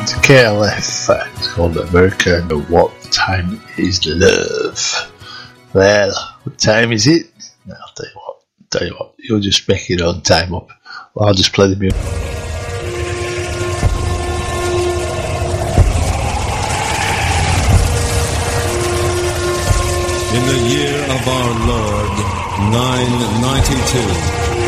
It's KLF. It's called America and What Time Is Love. Well, what time is it? No, I'll tell you what, you'll just make your own time up. Well, I'll just play the music. In the year of our Lord, 992,